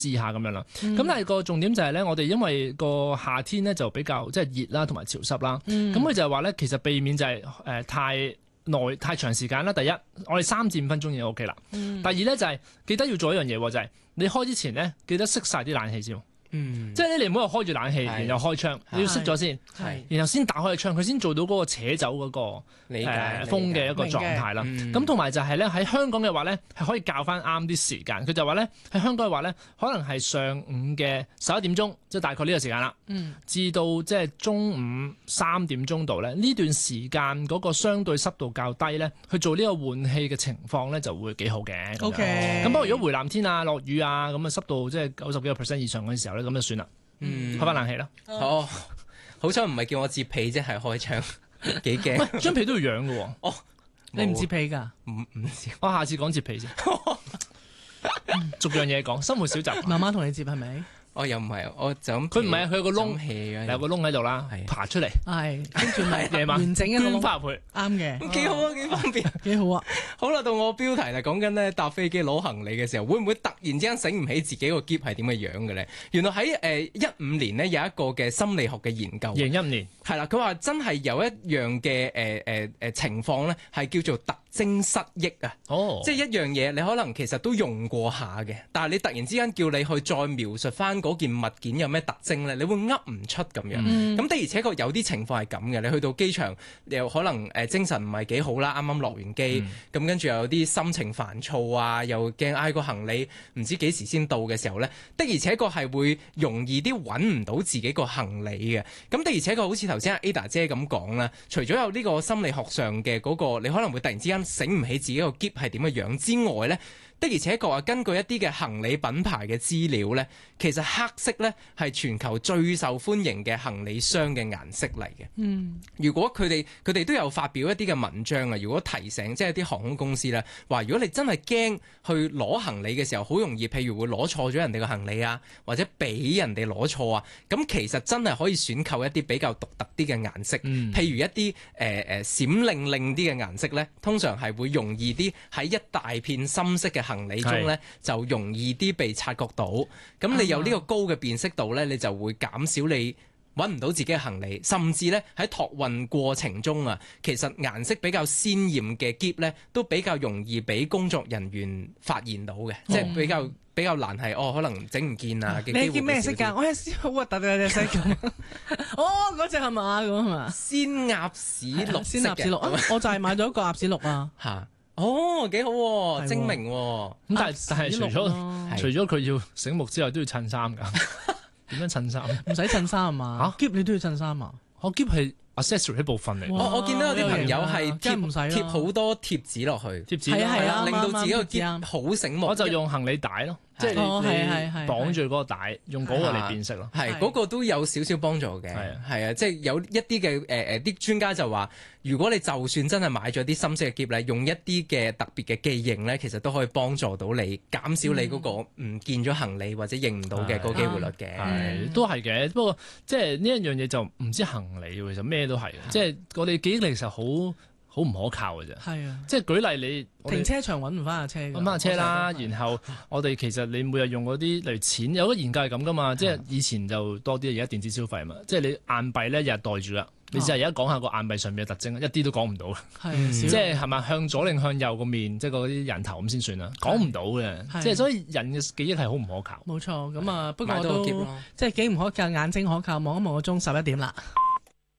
試下咁樣啦。咁但係個重點就係咧，我哋因為個夏天咧就比較即係熱啦，同埋潮濕啦。咁佢就係話咧，其實避免就係太長時間啦。第一，我哋3至5分鐘已經 OK 啦。第二咧就係記得要做一樣嘢喎，就係你開之前咧記得熄晒啲冷氣先。即係你唔好話開住冷氣，然後開窗，你要熄咗先，然後先打開個窗，佢先做到嗰個扯走嗰個風嘅一個狀態啦。咁同埋就係咧喺香港嘅話咧，係可以校翻啱啲時間。佢就話咧喺香港嘅話咧，可能係上午嘅11點鐘，即係大概呢個時間啦，至到即係中午3點鐘度咧，呢段時間嗰個相對濕度較低咧，去做呢個換氣嘅情況咧就會幾好嘅。咁不過如果回南天啊、落雨啊咁啊濕度即係90幾個%以上嗰陣時候咧，咁就算啦，開翻冷氣啦。 好彩唔係叫我摺被啫，係開窗，幾驚。 張被都要養嘅喎。 你唔摺被㗎？ 唔知。 我下次講摺被先。逐樣嘢講，生活小習慣。 媽媽同你摺係咪？ 又唔係，我就咁。 佢唔係啊，佢有個窿，有個窿喺度啦，爬出嚟。 跟住咪夜晚完整一個窿翻入去。 啱嘅。 幾好啊，幾方便， 幾好啊。 好啦，到我標題啦，講緊咧搭飛機攞行李嘅時候，會唔會突然之間醒唔起自己個篋係點嘅樣嘅咧？原來喺15年呢，有一個嘅心理學嘅研究。 2015年係啦，佢話真係有一樣嘅情況咧，係叫做特徵失憶啊。即係一樣嘢，你可能其實都用過下嘅，但係你突然之間叫你去再描述翻嗰件物件有咩特徵咧，你會噏唔出咁樣。咁的而且確有啲情況係咁嘅，你去到機場又可能精神唔係幾好啦，啱啱落完機，咁跟住又有啲心情煩躁啊，又驚嗌個行李唔知幾時先到嘅時候咧，的而且確係會容易啲揾唔到自己個行李嘅。咁的而且確好似頭先阿 Ada 姐咁講啦，除咗有呢個心理學上嘅嗰個，你可能會突然之間醒唔起自己個篋係點嘅樣之外咧，的而且確啊，根據一啲嘅行李品牌嘅資料咧，其實黑色咧係全球最受歡迎嘅行李箱嘅顏色嚟嘅。如果佢哋都有發表一啲嘅文章啊，如果提醒即係啲航空公司咧，話如果你真係驚去攞行李嘅時候，好容易譬如會攞錯咗人哋嘅行李啊，或者俾人哋攞錯啊，咁其實真係可以選購一啲比較獨特啲嘅顏色，譬如一啲閃靈靈啲嘅顏色咧，通常係會容易啲喺一大片深色嘅行李中咧，就容易啲被察覺到。咁你有呢個高嘅辨識度咧，你就會減少你揾唔到自己嘅行李，甚至咧喺託運過程中啊，其實顏色比較鮮豔嘅篋咧，都比較容易俾工作人員發現到嘅，即係比較難係可能整唔見啊嘅機會。 你見咩色㗎？我有好核突嘅隻色咁。嗰隻係嘛咁係嘛？ 鮮鴨屎綠色嘅。鮮鴨屎綠我就係買咗一個鴨屎綠啊。 幾好喎，精明喎。 咁但係除咗佢要醒目之外，都要襯衫㗎。點樣襯衫？ 唔使襯衫啊嘛？篋你都要襯衫啊？ 我篋係 accessory 一部分嚟。 我見到有啲朋友係貼好多貼紙落去，貼紙係啊， 令到自己個篋好醒目。 我就用行李帶咯。即係你綁住嗰個帶，用嗰個嚟辨識咯。 係嗰個都有少少幫助嘅。係啊，即係有一啲嘅啲專家就話，如果你就算真係買咗啲深色嘅篋咧，用一啲嘅特別嘅記認咧，其實都可以幫助到你減少你嗰個唔見咗行李或者認唔到嘅嗰個機會率嘅。 係都係嘅，不過即係呢一樣嘢就唔知行李其實咩都係，即係我哋記憶力其實好唔可靠嘅啫。係啊，即係舉例你停車場揾唔翻架車， 揾翻架車啦。然後我哋其實你每日用嗰啲例如錢，有個研究係咁噶嘛。即係以前就多啲，而家電子消費嘛。即係你硬幣咧日日袋住啦。你試下而家講下個硬幣上面嘅特徵，一啲都講唔到。即係係咪向左定向右個面，即係嗰啲人頭咁先算啦。講唔到嘅，即係所以人嘅記憶係好唔可靠。 冇錯，咁啊不過都即係幾唔可靠，眼睛可靠，望一望個鐘11點啦。